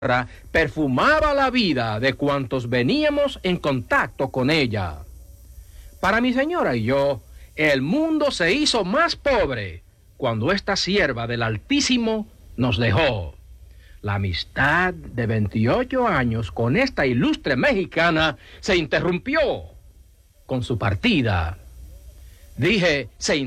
perfumaba la vida de cuantos veníamos en contacto con ella. Para mi señora y yo, el mundo se hizo más pobre cuando esta sierva del Altísimo nos dejó. La amistad de 28 años con esta ilustre mexicana se interrumpió con su partida. Dije, se